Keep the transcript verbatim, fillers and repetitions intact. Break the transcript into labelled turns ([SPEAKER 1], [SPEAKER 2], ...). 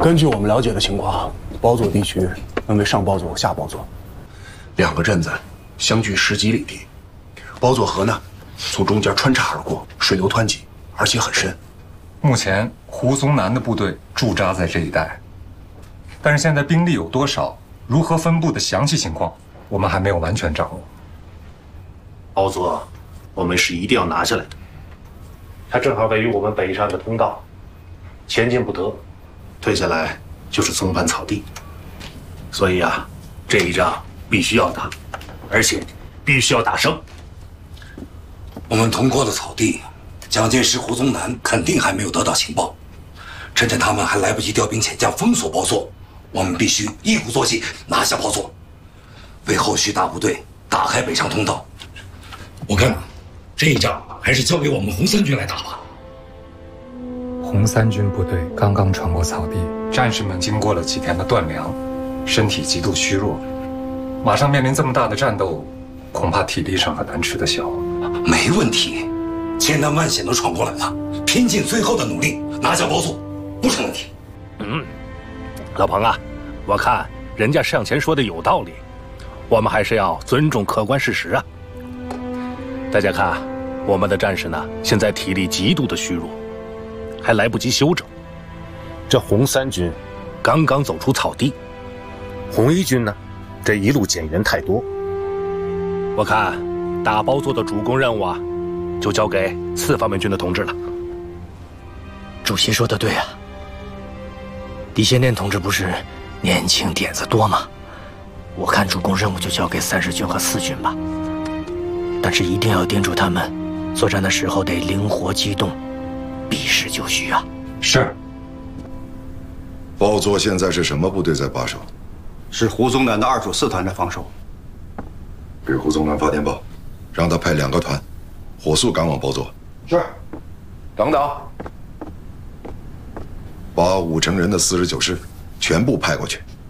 [SPEAKER 1] 根据我们了解的情况，包座地区分为上包座和下包座，两个镇子相距十几里地。包座河呢，从中间穿插而过，水流湍急，而且很深。
[SPEAKER 2] 目前胡宗南的部队驻扎在这一带，但是现在兵力有多少，如何分布的详细情况，我们还没有完全掌握。
[SPEAKER 3] 包座，我们是一定要拿下来的。它正好位于我们北上的通道，前进不得，退下来就是松潘草地。所以啊，这一仗必须要打，而且必须要打胜。
[SPEAKER 4] 我们通过了草地，蒋介石、胡宗南肯定还没有得到情报，趁着他们还来不及调兵遣将封锁包座，我们必须一鼓作气拿下包座，为后续大部队打开北上通道。我看这一仗还是交给我们红三军来打吧。
[SPEAKER 2] 红三军部队刚刚穿过草地，战士们经过了几天的断粮，身体极度虚弱，马上面临这么大的战斗，恐怕体力上很难吃得消。
[SPEAKER 4] 没问题，千难万险都闯过来了，拼尽最后的努力拿下包座，不成问题。
[SPEAKER 3] 嗯，老彭啊，我看人家上前说的有道理，我们还是要尊重客观事实啊。大家看，我们的战士呢，现在体力极度的虚弱，还来不及休整。这红三军刚刚走出草地，红一军呢，这一路减员太多。我看打包座的主攻任务啊，就交给四方面军的同志了。
[SPEAKER 5] 主席说的对啊，李先念同志不是年轻点子多吗？我看主攻任务就交给三十军和四军吧。但是一定要叮嘱他们，作战的时候得灵活机动，避实就虚啊。
[SPEAKER 2] 是。
[SPEAKER 6] 包座现在是什么部队在把守？
[SPEAKER 7] 是胡宗南的二组四团在防守。
[SPEAKER 6] 给胡宗南发电报，让他派两个团，火速赶往包座。
[SPEAKER 7] 是。
[SPEAKER 6] 等等，把五成人的四十九师全部派过去。